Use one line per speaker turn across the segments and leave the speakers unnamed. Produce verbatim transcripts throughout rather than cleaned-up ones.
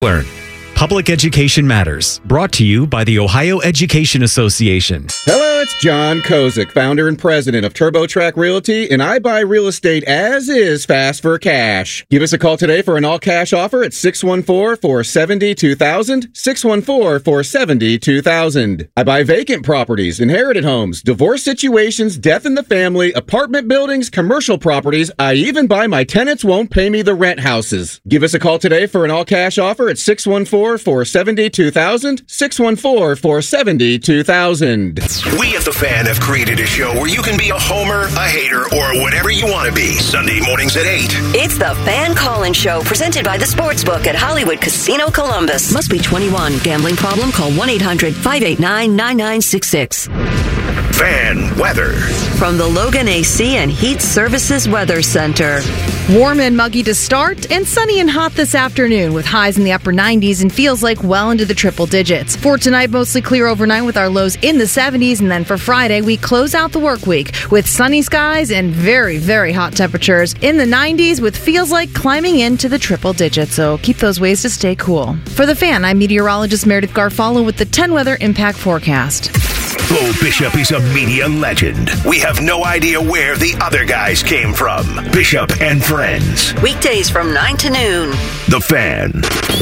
Learn. Public Education Matters. Brought to you by the Ohio Education Association.
Hello, it's John Kozik, founder and president of TurboTrack Realty, and I buy real estate as is fast for cash. Give us a call today for an all-cash offer at six one four, four seven zero, two thousand, six one four, four seven zero, two thousand. I buy vacant properties, inherited homes, divorce situations, death in the family, apartment buildings, commercial properties. I even buy my tenants won't pay me the rent houses. Give us a call today for an all-cash offer at six one four, four seven zero, two thousand, six one four, four seven zero, two thousand.
We at The Fan have created a show where you can be a homer, a hater, or whatever you want to be. Sunday mornings at eight.
It's The Fan Call-In Show, presented by the Sportsbook at Hollywood Casino Columbus. Must be twenty-one. Gambling problem? Call one eight hundred, five eight nine, nine nine six six.
Fan weather.
From the Logan A C and Heat Services Weather Center.
Warm and muggy to start, and sunny and hot this afternoon with highs in the upper nineties and feels like well into the triple digits. For tonight, mostly clear overnight with our lows in the seventies, and then for Friday, we close out the work week with sunny skies and very, very hot temperatures in the nineties with feels like climbing into the triple digits, so keep those ways to stay cool. For The Fan, I'm meteorologist Meredith Garfalo with the ten Weather Impact Forecast.
Bo Bishop is a media legend. We have no idea where the other guys came from. Bishop and Friends.
Weekdays from nine to noon.
The Fan.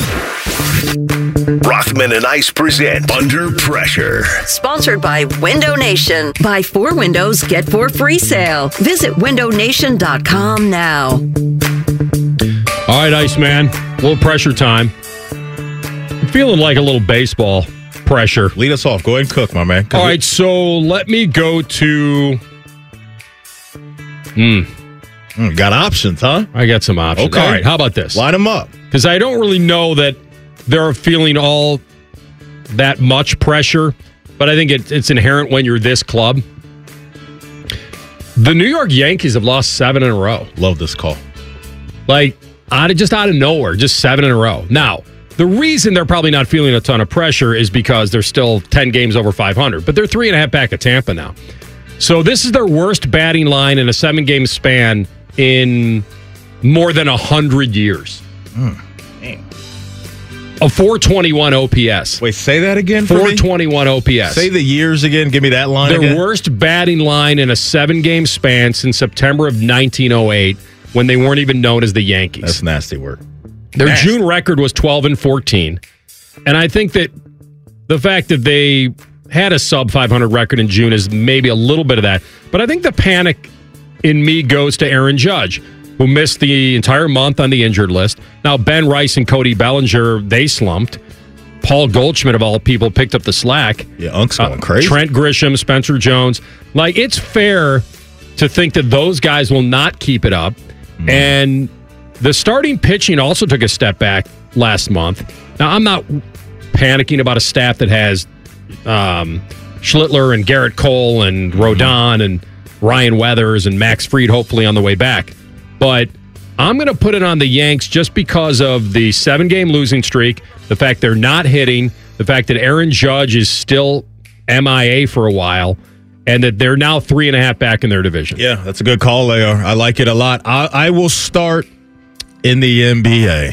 Rothman and Ice present Under Pressure.
Sponsored by Window Nation. Buy four windows, get four free sale. Visit window nation dot com now.
All right, Iceman. A little pressure time. I'm feeling like a little baseball pressure.
Lead us off. Go ahead and cook, my man.
All right, so let me go to... Hmm.
Mm, got options, huh?
I got some options.
Okay.
All right, how about this?
Line them up.
Because I don't really know that they're feeling all that much pressure, but I think it, it's inherent when you're this club. The New York Yankees have lost seven in a row.
Love this call.
Like, out of, just out of nowhere, just seven in a row. Now, the reason they're probably not feeling a ton of pressure is because they're still ten games over five hundred, but they're three and a half back of Tampa now. So this is their worst batting line in a seven-game span in more than one hundred years.
Mm.
A four twenty-one O P S.
Wait, say that again for me?
four twenty-one O P S.
Say the years again. Give me that line
Their
again.
worst batting line in a seven-game span since September of nineteen oh eight, when they weren't even known as the Yankees.
That's nasty work.
Their
nasty.
June record was twelve and fourteen. And I think that the fact that they had a sub five hundred record in June is maybe a little bit of that. But I think the panic in me goes to Aaron Judge, who missed the entire month on the injured list. Now, Ben Rice and Cody Bellinger, they slumped. Paul Goldschmidt, of all people, picked up the slack.
Yeah, Unk's going
uh,
crazy.
Trent Grisham, Spencer Jones. Like, it's fair to think that those guys will not keep it up. Mm. And the starting pitching also took a step back last month. Now, I'm not panicking about a staff that has um, Schlittler and Garrett Cole and Rodon and Ryan Weathers and Max Fried hopefully on the way back. But I'm going to put it on the Yanks just because of the seven-game losing streak, the fact they're not hitting, the fact that Aaron Judge is still M I A for a while, and that they're now three and a half back in their division.
Yeah, that's a good call, Leo. I like it a lot. I, I will start in the N B A.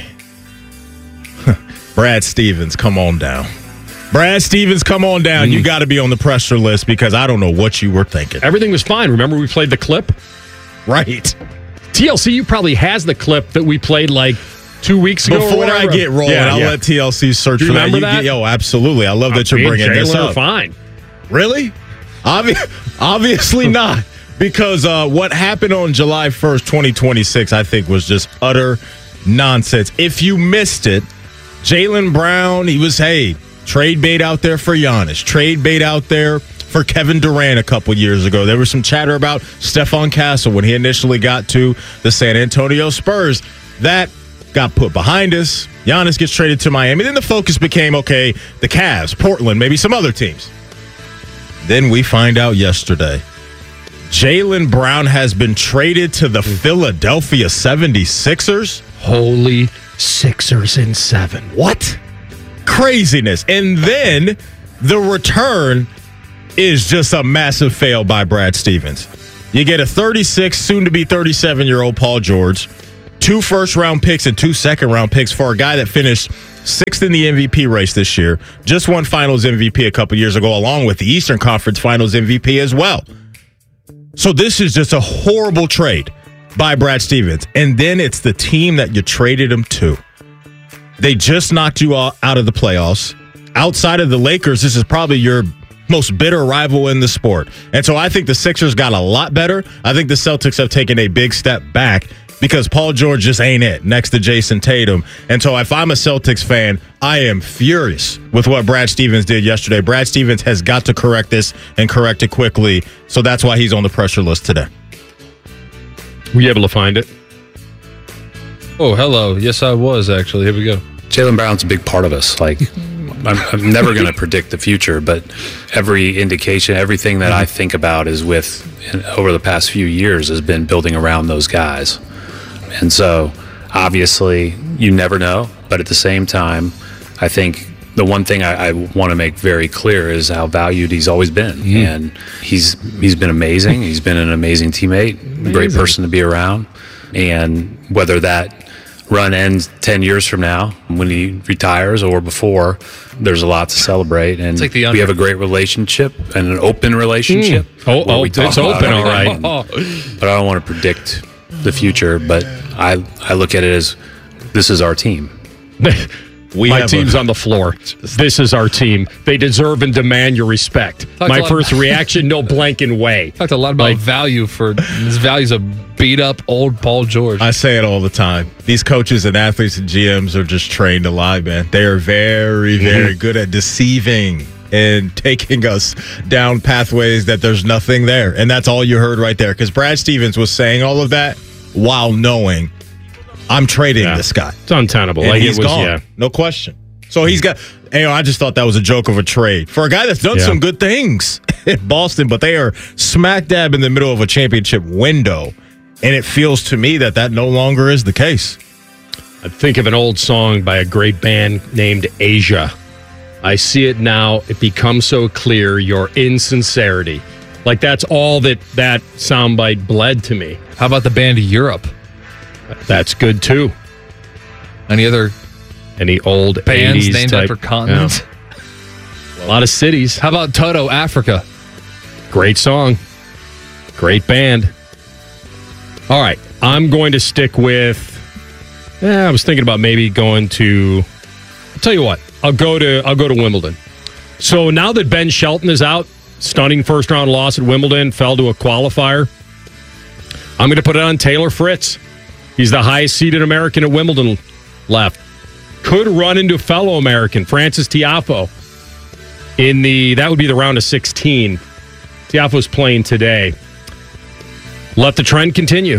Brad Stevens, come on down. Brad Stevens, come on down. Mm. You got to be on the pressure list because I don't know what you were thinking.
Everything was fine. Remember we played the clip?
Right.
T L C U probably has the clip that we played like two weeks ago.
Before
or
I get rolling,
yeah,
I'll
yeah.
let T L C search
Do you
for that.
remember
You
that?
Get, yo, absolutely. I love that you're
Me and
bringing this
Jalen
up.
are fine.
Really? Obvi- obviously not. Because uh, what happened on July first, twenty twenty-six, I think was just utter nonsense. If you missed it, Jaylen Brown, he was, hey, trade bait out there for Giannis. Trade bait out there for Kevin Durant a couple years ago. There was some chatter about Stephon Castle when he initially got to the San Antonio Spurs. That got put behind us. Giannis gets traded to Miami. Then the focus became, okay, the Cavs, Portland, maybe some other teams. Then we find out yesterday, Jaylen Brown has been traded to the Philadelphia seventy-sixers.
Holy Sixers in seven.
What? Craziness. And then the return is just a massive fail by Brad Stevens. You get a thirty-six, soon-to-be thirty-seven-year-old Paul George, two first-round picks and two second-round picks for a guy that finished sixth in the M V P race this year, just won Finals M V P a couple years ago, along with the Eastern Conference Finals M V P as well. So this is just a horrible trade by Brad Stevens. And then it's the team that you traded him to. They just knocked you out of the playoffs. Outside of the Lakers, this is probably your most bitter rival in the sport. And so I think the Sixers got a lot better. I think the Celtics have taken a big step back because Paul George just ain't it next to Jason Tatum. And so if I'm a Celtics fan, I am furious with what Brad Stevens did yesterday. Brad Stevens has got to correct this and correct it quickly. So that's why he's on the pressure list today.
Were you able to find it?
Oh, hello. Yes, I was, actually. Here we go. Jaylen Brown's a big part of us. Like, I'm, I'm never going to predict the future, but every indication, everything that I think about is with, over the past few years, has been building around those guys. And so, obviously, you never know. But at the same time, I think the one thing I, I want to make very clear is how valued he's always been. Mm-hmm. And he's he's been amazing. He's been an amazing teammate, amazing. Great person to be around. And whether that run ends ten years from now when he retires or before, there's a lot to celebrate. And like we have a great relationship and an open relationship.
Mm. Oh, oh we it's open, all right.
But I don't want to predict the future, but I I look at it as this is our team.
We My team's a, on the floor. This is our team. They deserve and demand your respect. Talked My first reaction, no blanking way.
Talked a lot about like, value for his values of beat up old Paul George.
I say it all the time. These coaches and athletes and G Ms are just trained to lie, man. They are very, very mm-hmm. good at deceiving and taking us down pathways that there's nothing there. And that's all you heard right there. Because Brad Stevens was saying all of that while knowing I'm trading
yeah.
this guy.
It's untenable.
And
like
he's
it was,
gone.
Yeah.
No question. So he's got, you know, I just thought that was a joke of a trade for a guy that's done yeah. some good things in Boston, but they are smack dab in the middle of a championship window. And it feels to me that that no longer is the case.
I think of an old song by a great band named Asia. I see it now. It becomes so clear, your insincerity. Like that's all that that soundbite bled to me.
How about the band Europe?
That's good too.
Any other
any old
bands named
type,
after continents?
Yeah. A lot of cities.
How about Toto, Africa?
Great song. Great band. All right. I'm going to stick with eh, I was thinking about maybe going to I'll tell you what. I'll go to I'll go to Wimbledon. So now that Ben Shelton is out, stunning first round loss at Wimbledon, fell to a qualifier. I'm going to put it on Taylor Fritz. He's the highest seeded American at Wimbledon left. Could run into fellow American, Francis Tiafoe. In the, that would be the round of sixteen. Tiafoe's playing today. Let the trend continue.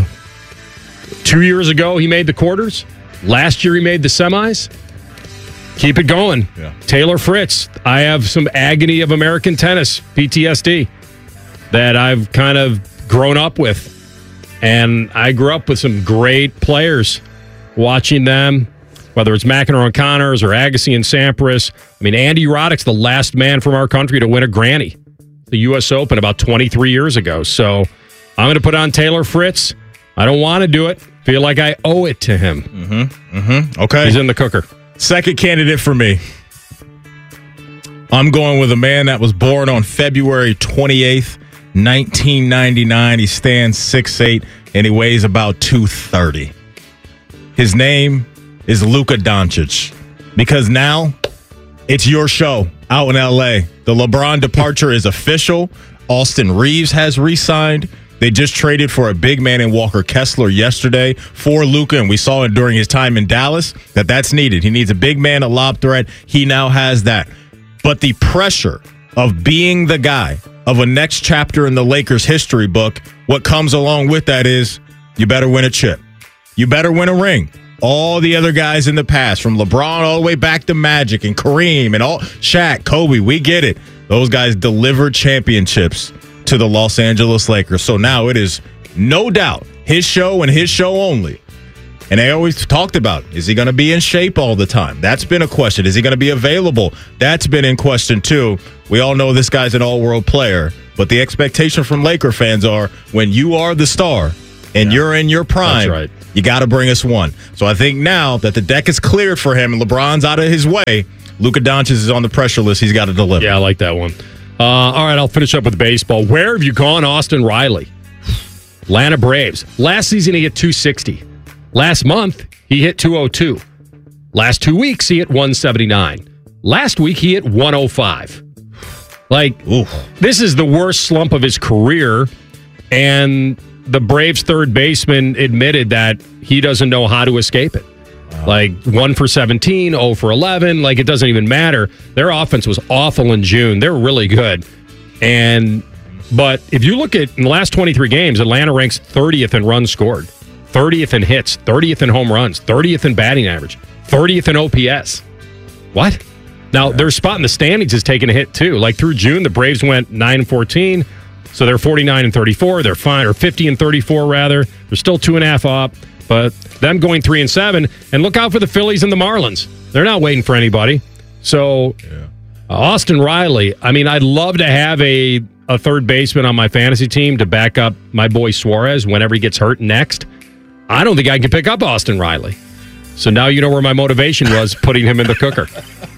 Two years ago, he made the quarters. Last year, he made the semis. Keep it going. Yeah. Taylor Fritz. I have some agony of American tennis, P T S D, that I've kind of grown up with. And I grew up with some great players, watching them, whether it's McEnroe and Connors or Agassi and Sampras. I mean, Andy Roddick's the last man from our country to win a Granny, the U S Open, about twenty-three years ago. So I'm going to put on Taylor Fritz. I don't want to do it. Feel like I owe it to him.
Mm-hmm. Mm-hmm. Okay.
He's in the cooker.
Second candidate for me. I'm going with a man that was born on February twenty-eighth, nineteen ninety-nine. He stands six eight, and he weighs about two thirty. His name is Luka Doncic. Because now, it's your show out in L A. The LeBron departure is official. Austin Reeves has re-signed. They just traded for a big man in Walker Kessler yesterday for Luka, and we saw it during his time in Dallas that that's needed. He needs a big man, a lob threat. He now has that. But the pressure of being the guy of a next chapter in the Lakers history book, what comes along with that is you better win a chip. You better win a ring. All the other guys in the past, from LeBron all the way back to Magic and Kareem and all Shaq, Kobe, we get it. Those guys delivered championships to the Los Angeles Lakers. So now it is no doubt his show and his show only. And they always talked about, is he going to be in shape all the time? That's been a question. Is he going to be available? That's been in question too. We all know this guy's an all-world player, but the expectation from Laker fans are when you are the star and yeah. you're in your prime,
right.
you got to bring us one. So I think now that the deck is cleared for him and LeBron's out of his way, Luka Doncic is on the pressure list. He's got to deliver.
Yeah, I like that one. Uh, all right, I'll finish up with baseball. Where have you gone, Austin Riley? Atlanta Braves. Last season, he hit two sixty. Last month, he hit two oh two. Last two weeks, he hit one seventy-nine. Last week, he hit one oh five. Like, Oof. This is the worst slump of his career, and the Braves' third baseman admitted that he doesn't know how to escape it. Wow. Like, one for seventeen, oh for eleven, like, it doesn't even matter. Their offense was awful in June. They're really good. And, but if you look at in the last twenty-three games, Atlanta ranks thirtieth in runs scored, thirtieth in hits, thirtieth in home runs, thirtieth in batting average, thirtieth in O P S. What? Now, their spot in the standings is taking a hit, too. Like, through June, the Braves went nine and fourteen, so they're forty-nine and thirty-four. They're fine, or fifty and thirty-four, rather. They're still two and a half up, but them going three and seven. And look out for the Phillies and the Marlins. They're not waiting for anybody. So, yeah. uh, Austin Riley, I mean, I'd love to have a, a third baseman on my fantasy team to back up my boy Suarez whenever he gets hurt next. I don't think I can pick up Austin Riley. So now you know where my motivation was, putting him in the cooker.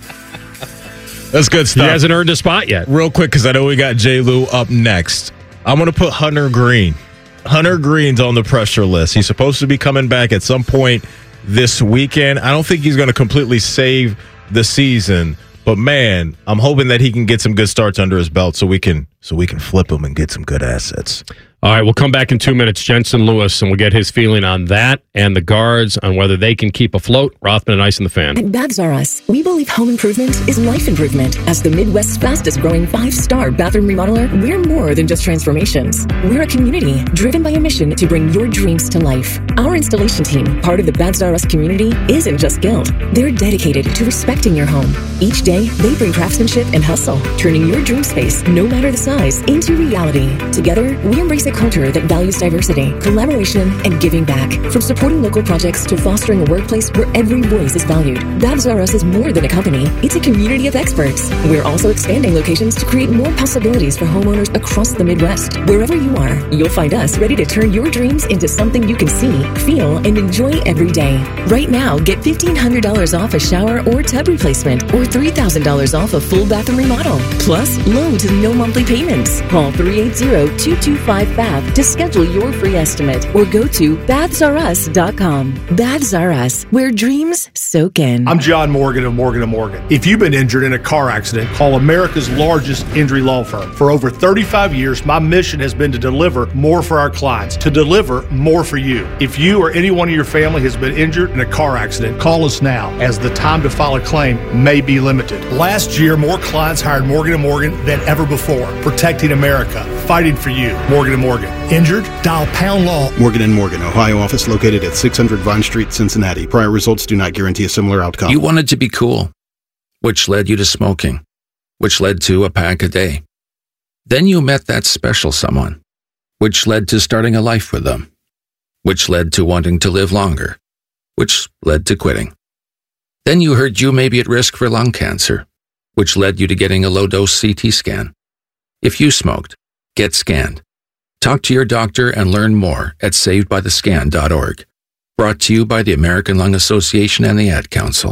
That's good stuff.
He hasn't earned a spot yet.
Real quick, because I know we got J. Lou up next. I'm going to put Hunter Green. Hunter Green's on the pressure list. He's supposed to be coming back at some point this weekend. I don't think he's going to completely save the season, but man, I'm hoping that he can get some good starts under his belt so we can so we can flip him and get some good assets.
All right, we'll come back in two minutes. Jensen Lewis, and we'll get his feeling on that and the guards on whether they can keep afloat. Rothman and Ice in the Fan.
At Babs R Us, we believe home improvement is life improvement. As the Midwest's fastest growing five-star bathroom remodeler, we're more than just transformations. We're a community driven by a mission to bring your dreams to life. Our installation team, part of the Babs R Us community, isn't just skilled. They're dedicated to respecting your home. Each day, they bring craftsmanship and hustle, turning your dream space, no matter the size, into reality. Together, we embrace a culture that values diversity, collaboration, and giving back. From supporting local projects to fostering a workplace where every voice is valued. Babs R Us is more than a company. It's a community of experts. We're also expanding locations to create more possibilities for homeowners across the Midwest. Wherever you are, you'll find us ready to turn your dreams into something you can see, feel, and enjoy every day. Right now, get fifteen hundred dollars off a shower or tub replacement, or three thousand dollars off a full bathroom remodel. Plus, low to no monthly payments. Call three eight zero, two two five, B A B to schedule your free estimate, or go to baths r us dot com. Baths R Us, where dreams soak in.
I'm John Morgan of Morgan and Morgan. If you've been injured in a car accident, call America's largest injury law firm. For over thirty-five years, my mission has been to deliver more for our clients, to deliver more for you. If you or anyone in your family has been injured in a car accident, call us now, as the time to file a claim may be limited. Last year, more clients hired Morgan and Morgan than ever before, protecting America, fighting for you. Morgan and Morgan. Injured? Dial pound law.
Morgan and Morgan, Ohio office located at six hundred Vine Street, Cincinnati. Prior results do not guarantee a similar outcome.
You wanted to be cool, which led you to smoking, which led to a pack a day. Then you met that special someone, which led to starting a life with them, which led to wanting to live longer, which led to quitting. Then you heard you may be at risk for lung cancer, which led you to getting a low-dose C T scan. If you smoked, get scanned. Talk to your doctor and learn more at saved by the scan dot org. Brought to you by the American Lung Association and the Ad Council.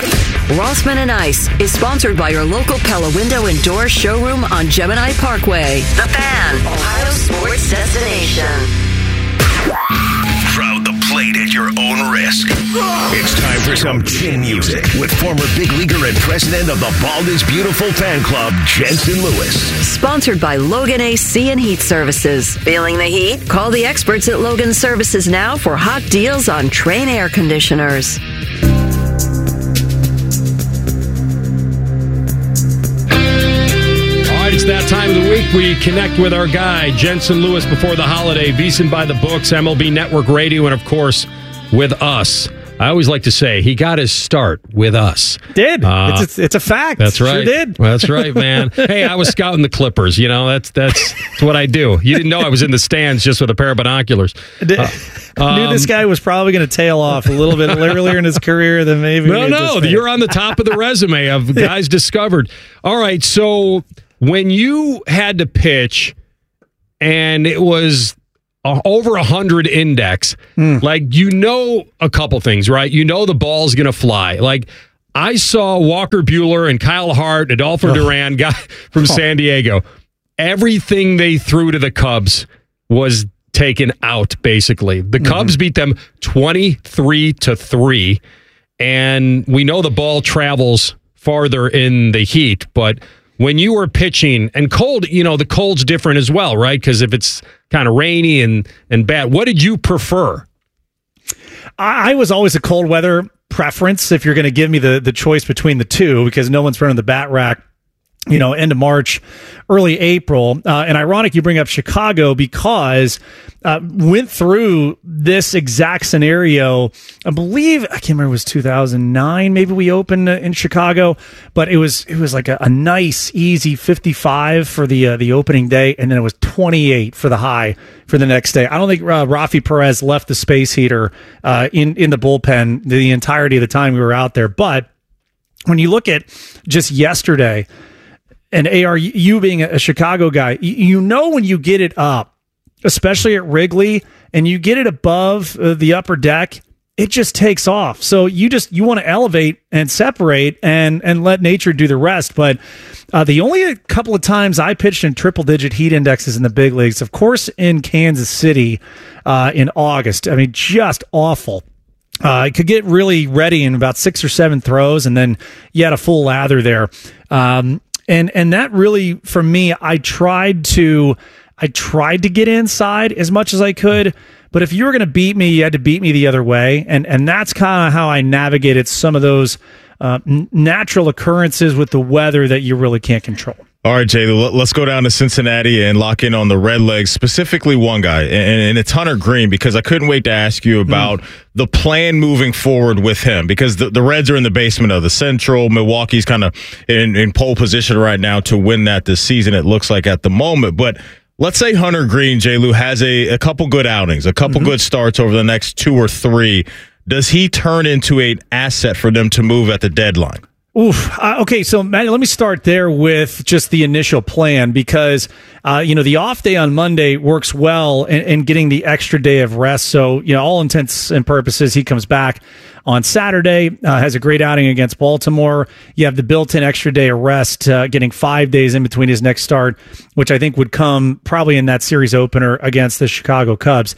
Rothman and Ice is sponsored by your local Pella Window and Door showroom on Gemini Parkway. The Fan, Ohio sports destination.
Crowd the plate at your own risk. It's time for some chin music with former big leaguer and president of the Bald is Beautiful fan club, Jensen Lewis.
Sponsored by Logan A C and Heat Services. Feeling the heat? Call the experts at Logan Services now for hot deals on Train air conditioners.
It's that time of the week we connect with our guy, Jensen Lewis, before the holiday. VSiN by the books, M L B Network Radio, and, of course, with us. I always like to say he got his start with us.
Did.
Uh,
it's, it's, it's a fact.
That's right.
Sure did.
That's right, man. Hey, I was scouting the Clippers. You know, that's, that's that's what I do. You didn't know I was in the stands just with a pair of binoculars.
Did, uh, I knew um, this guy was probably going to tail off a little bit earlier in his career than maybe.
No, no. You're on the top of the resume of guys discovered. All right, so when you had to pitch and it was a, over a hundred index,
Mm.
like you know a couple things, right? You know the ball's going to fly. Like I saw Walker Buehler and Kyle Hart, Adolfo
Oh.
Duran, guy from San Diego. Everything they threw to the Cubs was taken out, basically. The
Mm-hmm.
Cubs beat them twenty-three to three, and we know the ball travels farther in the heat, but when you were pitching, and cold, you know, the cold's different as well, right? Because if it's kind of rainy and, and bad, what did you prefer?
I, I was always a cold weather preference if you're going to give me the, the choice between the two, because no one's running the bat rack, you know, end of March, early April. Uh, and ironic you bring up Chicago because uh, went through this exact scenario. I believe, I can't remember, it was two thousand nine. Maybe we opened uh, in Chicago, but it was it was like a, a nice, easy fifty-five for the uh, the opening day, and then it was twenty-eight for the high for the next day. I don't think uh, Rafi Perez left the space heater uh, in in the bullpen the entirety of the time we were out there. But when you look at just yesterday, and A R, you being a Chicago guy, you know when you get it up, especially at Wrigley, and you get it above uh, the upper deck, it just takes off. So you just you want to elevate and separate and and let nature do the rest. But uh, the only couple of times I pitched in triple digit heat indexes in the big leagues, of course, in Kansas City uh, in August. I mean, just awful. Uh, it could get really ready in about six or seven throws, and then you had a full lather there. Um, And and that really, for me, I tried to I tried to get inside as much as I could. But if you were going to beat me, you had to beat me the other way. And and that's kind of how I navigated some of those uh, n- natural occurrences with the weather that you really can't control.
All right, Jay, let's go down to Cincinnati and lock in on the Redlegs, specifically one guy, and, and it's Hunter Green, because I couldn't wait to ask you about mm. the plan moving forward with him, because the, the Reds are in the basement of the Central. Milwaukee's kind of in, in pole position right now to win that this season, it looks like at the moment. But let's say Hunter Green, J. Lou, has a, a couple good outings, a couple mm-hmm. good starts over the next two or three. Does he turn into an asset for them to move at the deadline?
Oof. Uh, okay, so Matt, let me start there with just the initial plan, because uh, you know the off day on Monday works well in, in getting the extra day of rest. So you know, all intents and purposes, he comes back on Saturday, uh, has a great outing against Baltimore. You have the built-in extra day of rest, uh, getting five days in between his next start, which I think would come probably in that series opener against the Chicago Cubs.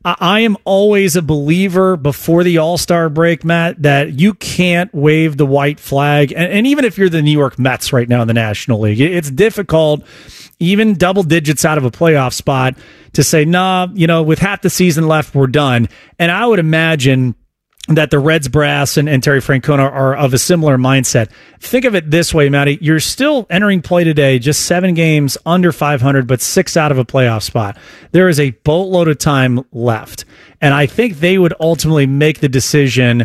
I am always a believer before the All-Star break, Matt, that you can't wave the white flag. And, and even if you're the New York Mets right now in the National League, it's difficult, even double digits out of a playoff spot, to say, nah, you know, with half the season left, we're done. And I would imagine that the Reds brass and, and Terry Francona are of a similar mindset. Think of it this way, Matty. You're still entering play today, just seven games under five hundred, but six out of a playoff spot. There is a boatload of time left. And I think they would ultimately make the decision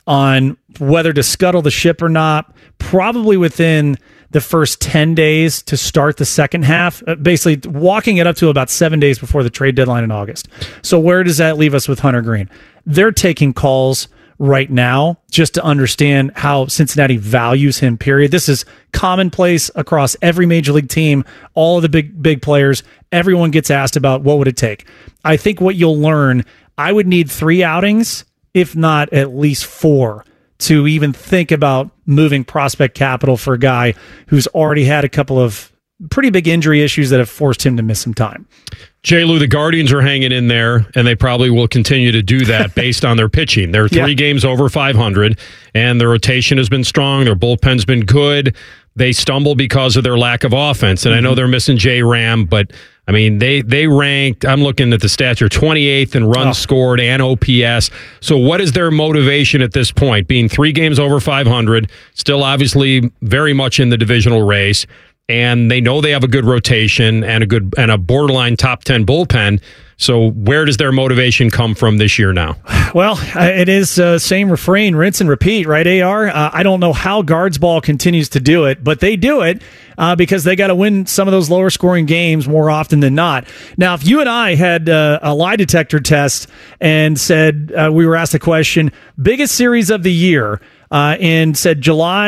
on whether to scuttle the ship or not, probably within the first ten days to start the second half, basically walking it up to about seven days before the trade deadline in August. So where does that leave us with Hunter Green? They're taking calls right now just to understand how Cincinnati values him, period. This is commonplace across every major league team, all of the big, big players. Everyone gets asked about what would it take. I think what you'll learn, I would need three outings, if not at least four, to even think about moving prospect capital for a guy who's already had a couple of pretty big injury issues that have forced him to miss some time.
J. Lou, the Guardians are hanging in there, and they probably will continue to do that based on their pitching. They're three yeah. games over five hundred, and their rotation has been strong. Their bullpen's been good. They stumble because of their lack of offense, and mm-hmm. I know they're missing J. Ram, but I mean, they they ranked, I'm looking at the stats here, twenty-eighth in runs oh. scored and O P S. So what is their motivation at this point? Being three games over five hundred, still obviously very much in the divisional race, and they know they have a good rotation and a good and a borderline top ten bullpen. So where does their motivation come from this year now?
Well, it is uh, same refrain, rinse and repeat, right, A R? Uh, I don't know how Guards Ball continues to do it, but they do it uh, because they got to win some of those lower scoring games more often than not. Now, if you and I had uh, a lie detector test and said, uh, we were asked the question, biggest series of the year, uh, and said July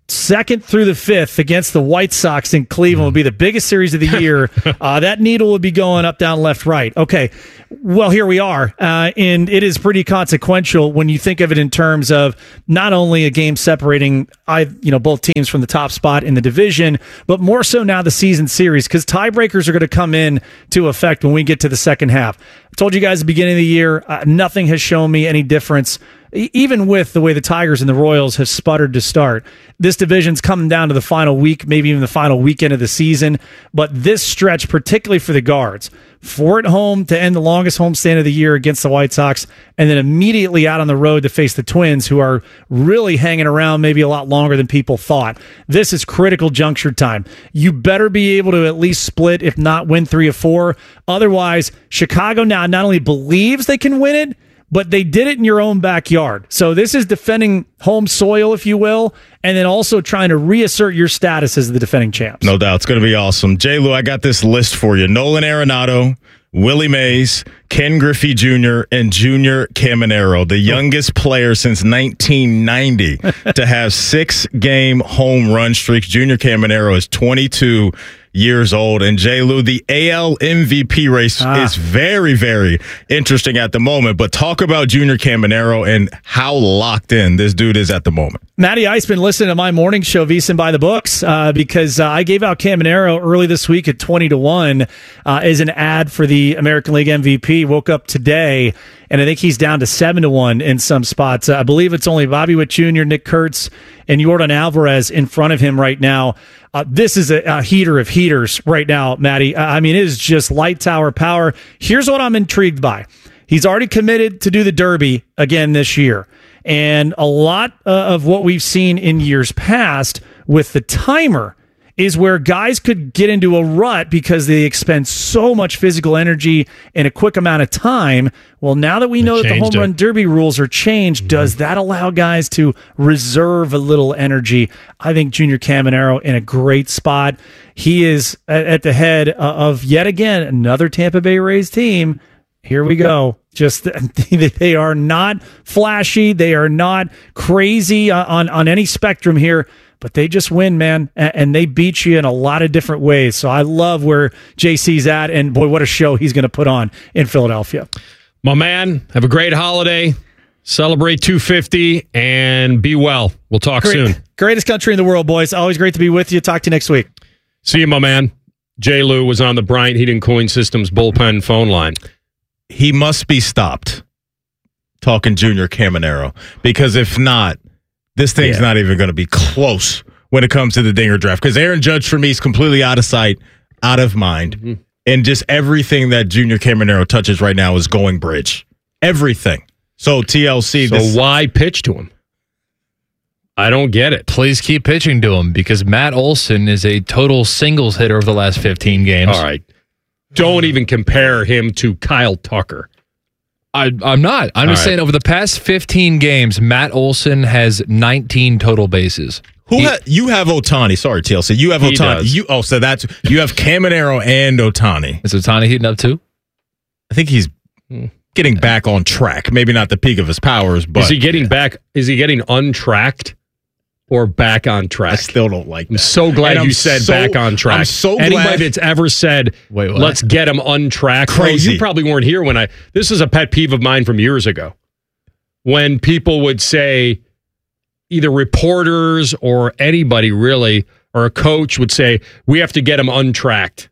second through the fifth against the White Sox in Cleveland will be the biggest series of the year. uh, that needle would be going up, down, left, right. Okay, well, here we are. Uh, and it is pretty consequential when you think of it in terms of not only a game separating I, you know, both teams from the top spot in the division, but more so now the season series, because tiebreakers are going to come in to effect when we get to the second half. I told you guys at the beginning of the year, uh, nothing has shown me any difference. Even with the way the Tigers and the Royals have sputtered to start, this division's coming down to the final week, maybe even the final weekend of the season. But this stretch, particularly for the Guards, four at home to end the longest homestand of the year against the White Sox, and then immediately out on the road to face the Twins, who are really hanging around maybe a lot longer than people thought. This is critical juncture time. You better be able to at least split, if not win three of four. Otherwise, Chicago now not only believes they can win it, but they did it in your own backyard. So this is defending home soil, if you will, and then also trying to reassert your status as the defending champs.
No doubt. It's going to be awesome. J. Lou, I got this list for you. Nolan Arenado, Willie Mays, Ken Griffey Junior, and Junior Caminero, the youngest player since nineteen ninety to have six-game home run streaks. Junior Caminero is twenty-two years old. And J. Lou, the A L M V P race ah. is very, very interesting at the moment. But talk about Junior Caminero and how locked in this dude is at the moment.
Matty Ice been listening to my morning show, VSiN by the Books, uh, because uh, I gave out Caminero early this week at twenty to one uh, as an ad for the American League M V P. Woke up today, and I think he's down to seven to one in some spots. Uh, I believe it's only Bobby Witt Junior, Nick Kurtz, and Yordan Alvarez in front of him right now. Uh, this is a, a heater of heaters right now, Matty. Uh, I mean, it is just light tower power. Here's what I'm intrigued by. He's already committed to do the Derby again this year. And a lot uh, of what we've seen in years past with the timer is where guys could get into a rut because they expend so much physical energy in a quick amount of time. Well, now that we know that the home run derby rules are changed, mm-hmm. does that allow guys to reserve a little energy? I think Junior Caminero in a great spot. He is at the head of, yet again, another Tampa Bay Rays team. Here we go. Just they are not flashy. They are not crazy on, on any spectrum here. But they just win, man, and they beat you in a lot of different ways. So I love where J C's at, and boy, what a show he's going to put on in Philadelphia.
My man, have a great holiday. Celebrate two fifty, and be well. We'll talk
great,
soon.
Greatest country in the world, boys. Always great to be with you. Talk to you next week.
See you, my man. J. Lou was on the Bryant Heating Cooling Systems bullpen phone line.
He must be stopped talking Junior Caminero, because if not, this thing's yeah. not even going to be close when it comes to the Dinger draft, because Aaron Judge, for me, is completely out of sight, out of mind. Mm-hmm. And just everything that Junior Caminero touches right now is going bridge. Everything. So T L C.
So this- why pitch to him? I don't get it.
Please keep pitching to him, because Matt Olson is a total singles hitter over the last fifteen games.
All right. Don't even compare him to Kyle Tucker.
I, I'm not. I'm All just right. saying over the past fifteen games, Matt Olson has nineteen total bases.
Who he, ha- you have Ohtani? Sorry, T L C. You have Ohtani. Does. You oh, so that's you have Caminero and Ohtani.
Is Ohtani heating up too?
I think he's getting back on track. Maybe not the peak of his powers, but
is he getting back? Is he getting untracked or back on track?
I still don't like that.
I'm so glad and you I'm said so, back on track.
I'm so
Anybody
glad.
that's ever said, Wait, let's get him untracked.
Crazy.
Well, you probably weren't here when I, this is a pet peeve of mine from years ago. When people would say, either reporters or anybody really, or a coach would say, we have to get him untracked.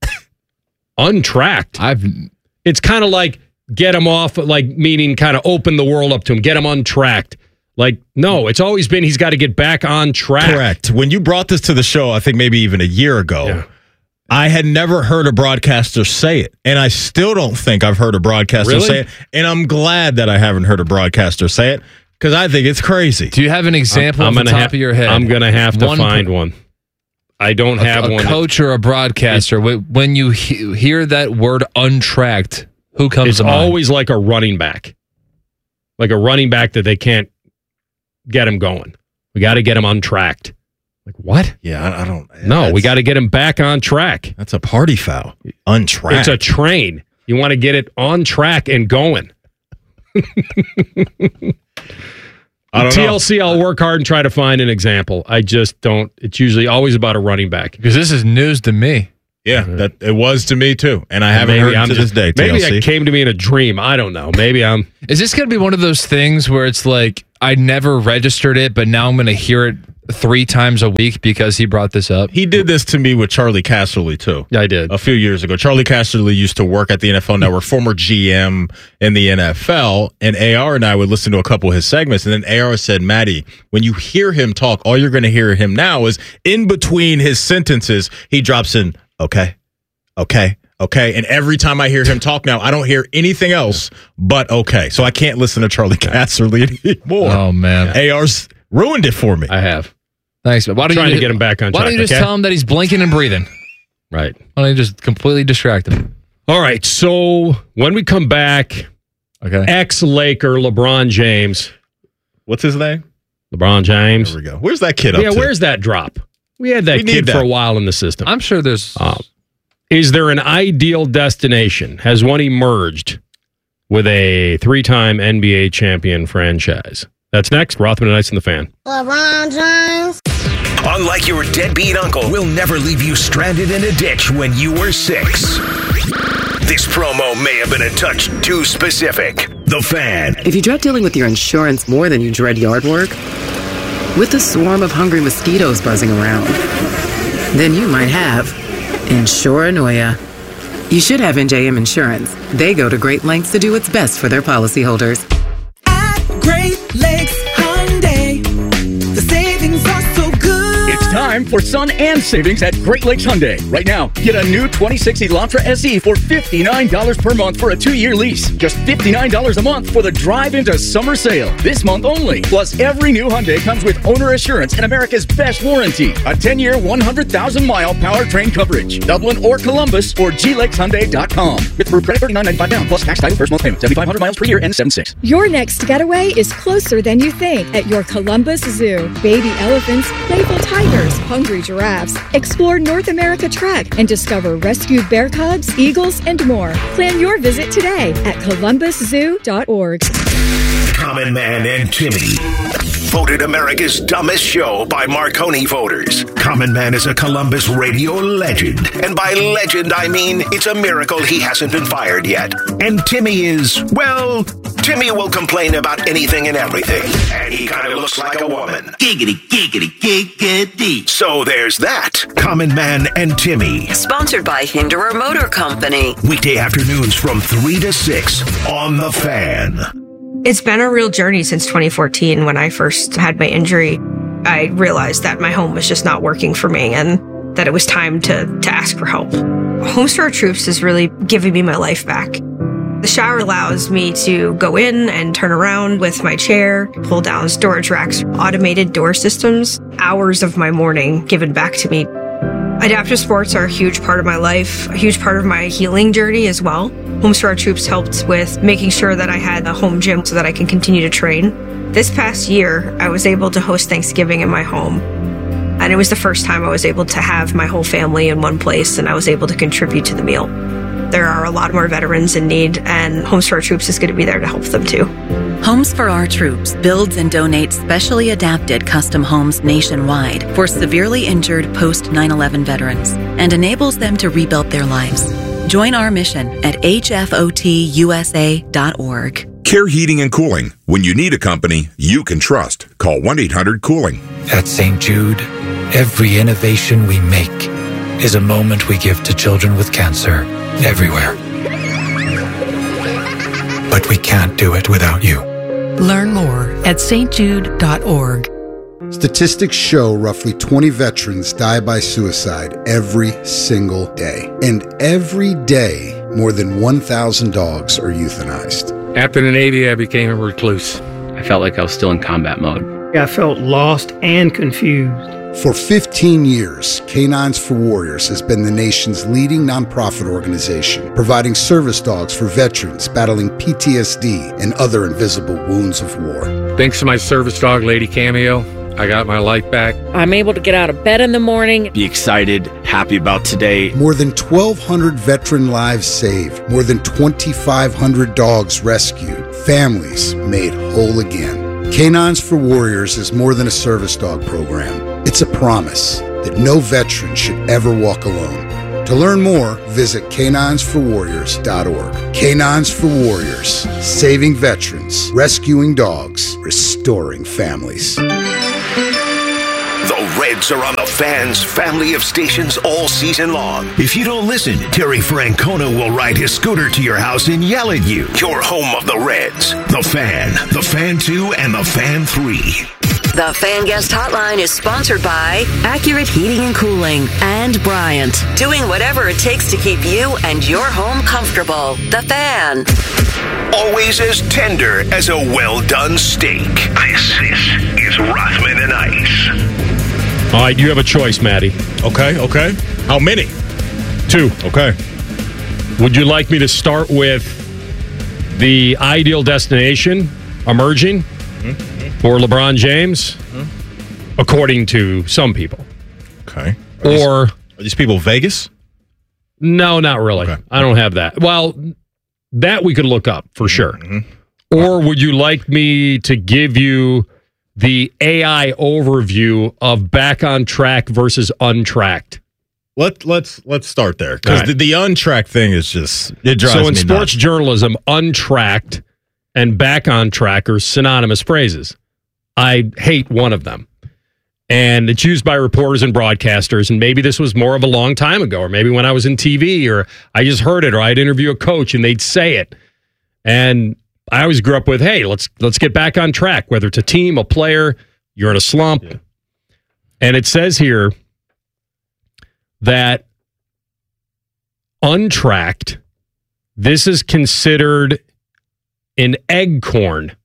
Untracked?
I've.
It's kind of like get him off, like meaning kind of open the world up to him, get him untracked. Like, no, it's always been he's got to get back on track.
Correct. When you brought this to the show, I think maybe even a year ago, yeah. I had never heard a broadcaster say it. And I still don't think I've heard a broadcaster
really?
say it. And I'm glad that I haven't heard a broadcaster say it, because I think it's crazy.
Do you have an example
I'm, I'm
off the top
ha-
of your head?
I'm going to have to
one
find
per-
one. I don't have
a, a
one.
A coach or a broadcaster, when you he- hear that word untracked, who comes
it's
to mind?
Always like a running back. Like a running back that they can't get him going. We got to get him untracked. Like, what?
Yeah, I, I don't.
No, we got to get him back on track.
That's a party foul. Untracked.
It's a train. You want to get it on track and going.
I don't
T L C, know. I'll work hard and try to find an example. I just don't. It's usually always about a running back.
Because this is news to me.
Yeah, that it was to me too, and I haven't
maybe
heard
I'm
to
just,
this day.
Maybe
T L C.
it came to me in a dream. I don't know. Maybe I'm.
Is this going to be one of those things where it's like I never registered it, but now I'm going to hear it three times a week because he brought this up?
He did this to me with Charlie Casserly too.
Yeah, I did
a few years ago. Charlie Casserly used to work at the N F L Network, former G M in the N F L, and A R and I would listen to a couple of his segments, and then A R said, "Maddie, when you hear him talk, all you're going to hear him now is in between his sentences, he drops in okay." Okay, okay. And every time I hear him talk now, I don't hear anything else but okay. So I can't listen to Charlie Casserly anymore.
Oh, man.
A R's ruined it for me.
I have.
Thanks. Why don't
trying
you,
to get him back on
why
track.
Why don't you just
okay?
tell him that he's blinking and breathing?
Right.
Why don't you just completely distract him?
All right. So when we come back,
okay.
ex-Laker LeBron James.
What's his name?
LeBron James.
There we go. Where's that kid up
Yeah,
to?
where's that drop? We had that
We
kid
need
for
that.
a while in the system.
I'm sure there's...
Uh, Is there an ideal destination? Has one emerged with a three-time N B A champion franchise? That's next. Rothman and Ice and the Fan.
LeBron James. Unlike your deadbeat uncle, we'll never leave you stranded in a ditch when you were six. This promo may have been a touch too specific. The Fan.
If you dread dealing with your insurance more than you dread yard work, with a swarm of hungry mosquitoes buzzing around, then you might have Insuranoia. You should have N J M Insurance. They go to great lengths to do what's best for their policyholders.
At Great Lakes Hyundai, the savings are so good.
It's time for sun and savings at Great Lakes Hyundai. Right now, get a new twenty-six Elantra S E for fifty-nine dollars per month for a two-year lease. Just fifty-nine dollars a month for the drive into summer sale. This month only. Plus, every new Hyundai comes with owner assurance and America's best warranty. A ten-year, one hundred thousand mile powertrain coverage. Dublin or Columbus or G Lakes Hyundai dot com. With approved credit thirty-nine ninety-five down plus tax title first month payment. seventy-five hundred miles per year and seven six.
Your next getaway is closer than you think at your Columbus Zoo. Baby elephants, playful tigers, hungry giraffes. Explore North America Trek and discover rescued bear cubs, eagles, and more. Plan your visit today at columbus zoo dot org.
Common Man and Timmy. Voted America's dumbest show by Marconi voters. Common Man is a Columbus radio legend. And by legend, I mean it's a miracle he hasn't been fired yet. And Timmy is, well, Timmy will complain about anything and everything. And he kind of looks like a woman. Giggity, giggity, giggity. So there's that. Common Man and Timmy.
Sponsored by Hinderer Motor Company.
Weekday afternoons from three to six on The Fan.
It's been a real journey since twenty fourteen when I first had my injury. I realized that my home was just not working for me and that it was time to, to ask for help. Homes for Our Troops is really giving me my life back. The shower allows me to go in and turn around with my chair, pull down storage racks, automated door systems, hours of my morning given back to me. Adaptive sports are a huge part of my life, a huge part of my healing journey as well. Homes for Our Troops helped with making sure that I had a home gym so that I can continue to train. This past year, I was able to host Thanksgiving in my home. And it was the first time I was able to have my whole family in one place and I was able to contribute to the meal. There are a lot more veterans in need, and Homes for Our Troops is going to be there to help them too.
Homes for Our Troops builds and donates specially adapted custom homes nationwide for severely injured post nine eleven veterans and enables them to rebuild their lives. Join our mission at H F O T U S A dot org.
Care Heating and Cooling. When you need a company you can trust, call one eight hundred cooling.
At Saint Jude, every innovation we make is a moment we give to children with cancer everywhere. But we can't do it without you.
Learn more at S T Jude dot org.
Statistics show roughly twenty veterans die by suicide every single day. And every day, more than one thousand dogs are euthanized.
After the Navy, I became a recluse. I felt like I was still in combat mode.
I felt lost and confused.
For fifteen years, Canines for Warriors has been the nation's leading nonprofit organization, providing service dogs for veterans battling P T S D and other invisible wounds of war.
Thanks to my service dog, Lady Cameo, I got my life back.
I'm able to get out of bed in the morning.
Be excited, happy about today.
More than twelve hundred veteran lives saved, more than twenty-five hundred dogs rescued, families made whole again. Canines for Warriors is more than a service dog program. It's a promise that no veteran should ever walk alone. To learn more, visit canines for warriors dot org. Canines for Warriors, saving veterans, rescuing dogs, restoring families.
The Reds are on the Fan's family of stations all season long. If you don't listen, Terry Francona will ride his scooter to your house and yell at you. You're home of the Reds, the Fan, the Fan two, and the Fan three.
The Fan Guest Hotline is sponsored by Accurate Heating and Cooling and Bryant, doing whatever it takes to keep you and your home comfortable. The Fan.
Always as tender as a well-done steak. This, this is Rothman and Ice.
All right, you have a choice, Maddie.
Okay, okay. How many?
Two.
Okay.
Would you like me to start with the ideal destination emerging mm-hmm. for LeBron James, mm-hmm. according to some people?
Okay.
Are or
these, are these people Vegas?
No, not really. Okay. I don't have that. Well, that we could look up for sure. Mm-hmm. Or would you like me to give you the A I overview of back on track versus untracked?
Let let's let's start there because right. the, the untracked thing is just it drives
so
me
in sports
nuts.
Journalism, untracked and back on track are synonymous phrases. I hate one of them, and it's used by reporters and broadcasters. And maybe this was more of a long time ago, or maybe when I was in T V, or I just heard it, or I'd interview a coach and they'd say it. And I always grew up with, hey, let's let's get back on track. Whether it's a team, a player, you're in a slump, yeah. And it says here that untracked, this is considered an eggcorn.